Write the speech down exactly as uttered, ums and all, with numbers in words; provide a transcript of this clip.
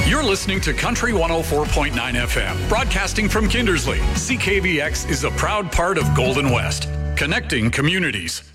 You're listening to Country one oh four point nine F M, broadcasting from Kindersley. C K V X is a proud part of Golden West, connecting communities.